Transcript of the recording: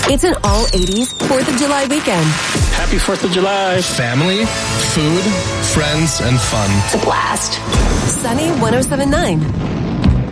It's an all-80s 4th of July weekend. Happy 4th of July. Family, food, friends, and fun. It's a blast. Sunny 107.9.